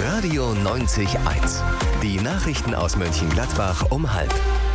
Radio 90.1. Die Nachrichten aus Mönchengladbach um 12:30.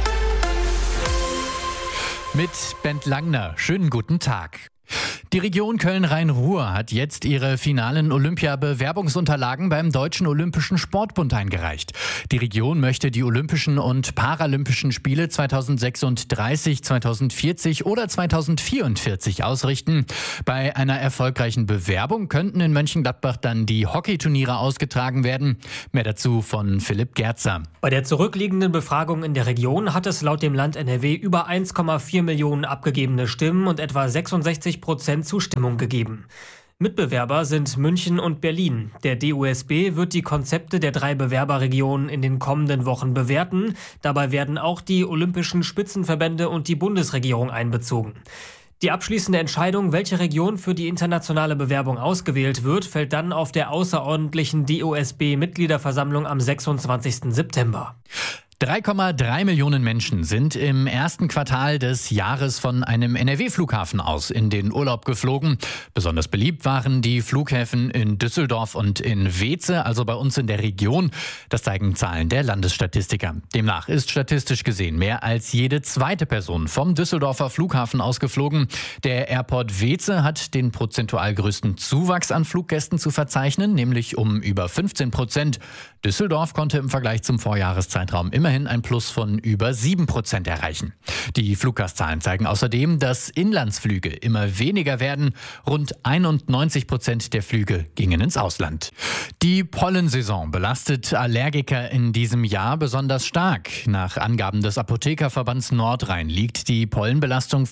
Mit Bent Langner. Schönen guten Tag. Die Region Köln-Rhein-Ruhr hat jetzt ihre finalen Olympia-Bewerbungsunterlagen beim Deutschen Olympischen Sportbund eingereicht. Die Region möchte die Olympischen und Paralympischen Spiele 2036, 2040 oder 2044 ausrichten. Bei einer erfolgreichen Bewerbung könnten in Mönchengladbach dann die Hockeyturniere ausgetragen werden. Mehr dazu von Philipp Gerzer. Bei der zurückliegenden Befragung in der Region hat es laut dem Land NRW über 1,4 Millionen abgegebene Stimmen und etwa 66% Zustimmung gegeben. Mitbewerber sind München und Berlin. Der DOSB wird die Konzepte der 3 Bewerberregionen in den kommenden Wochen bewerten. Dabei werden auch die olympischen Spitzenverbände und die Bundesregierung einbezogen. Die abschließende Entscheidung, welche Region für die internationale Bewerbung ausgewählt wird, fällt dann auf der außerordentlichen DOSB-Mitgliederversammlung am 26. September. 3,3 Millionen Menschen sind im ersten Quartal des Jahres von einem NRW-Flughafen aus in den Urlaub geflogen. Besonders beliebt waren die Flughäfen in Düsseldorf und in Weeze, also bei uns in der Region. Das zeigen Zahlen der Landesstatistiker. Demnach ist statistisch gesehen mehr als jede zweite Person vom Düsseldorfer Flughafen ausgeflogen. Der Airport Weeze hat den prozentual größten Zuwachs an Fluggästen zu verzeichnen, nämlich um über 15%. Düsseldorf konnte im Vergleich zum Vorjahreszeitraum immerhin ein Plus von über 7% erreichen. Die Fluggastzahlen zeigen außerdem, dass Inlandsflüge immer weniger werden. Rund 91% der Flüge gingen ins Ausland. Die Pollensaison belastet Allergiker in diesem Jahr besonders stark. Nach Angaben des Apothekerverbands Nordrhein liegt die Pollenbelastung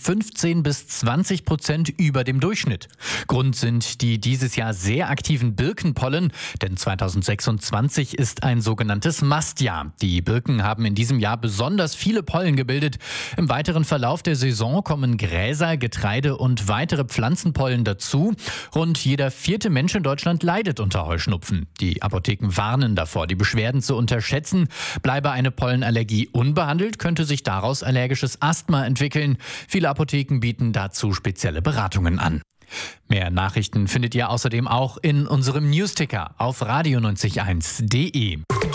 15-20% über dem Durchschnitt. Grund sind die dieses Jahr sehr aktiven Birkenpollen, denn 2026 ist ein sogenanntes Mastjahr. Die Birken haben in diesem Jahr besonders viele Pollen gebildet. Im weiteren Verlauf der Saison kommen Gräser, Getreide und weitere Pflanzenpollen dazu. Rund jeder 4. Mensch in Deutschland leidet unter Heuschnupfen. Die Apotheken warnen davor, die Beschwerden zu unterschätzen. Bleibe eine Pollenallergie unbehandelt, könnte sich daraus allergisches Asthma entwickeln. Viele Apotheken bieten dazu spezielle Beratungen an. Mehr Nachrichten findet ihr außerdem auch in unserem Newsticker auf radio901.de.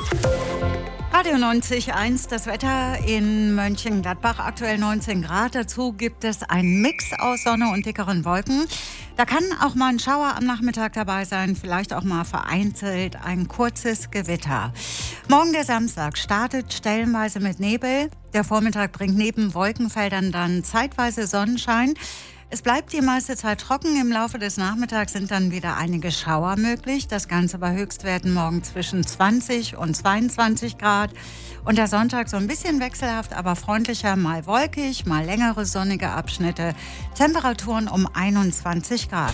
Radio 90.1, das Wetter in Mönchengladbach, aktuell 19 Grad. Dazu gibt es einen Mix aus Sonne und dickeren Wolken. Da kann auch mal ein Schauer am Nachmittag dabei sein, vielleicht auch mal vereinzelt ein kurzes Gewitter. Morgen der Samstag startet stellenweise mit Nebel. Der Vormittag bringt neben Wolkenfeldern dann zeitweise Sonnenschein. Es bleibt die meiste Zeit trocken. Im Laufe des Nachmittags sind dann wieder einige Schauer möglich. Das Ganze bei Höchstwerten morgen zwischen 20 und 22 Grad. Und der Sonntag so ein bisschen wechselhaft, aber freundlicher, mal wolkig, mal längere sonnige Abschnitte. Temperaturen um 21 Grad.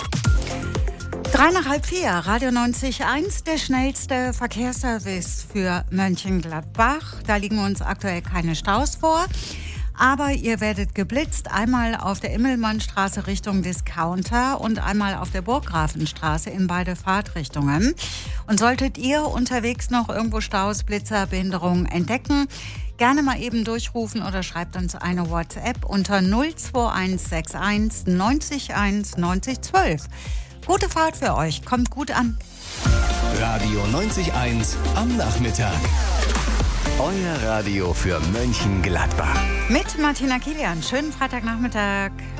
3:30, Radio 90.1, der schnellste Verkehrsservice für Mönchengladbach. Da liegen uns aktuell keine Staus vor. Aber ihr werdet geblitzt, einmal auf der Immelmannstraße Richtung Discounter und einmal auf der Burggrafenstraße in beide Fahrtrichtungen. Und solltet ihr unterwegs noch irgendwo Staus, Blitzer, Behinderungen entdecken, gerne mal eben durchrufen oder schreibt uns eine WhatsApp unter 02161 90 1 90 12. Gute Fahrt für euch, kommt gut an. Radio 90.1 am Nachmittag. Euer Radio für Mönchengladbach. Mit Martina Kilian. Schönen Freitagnachmittag.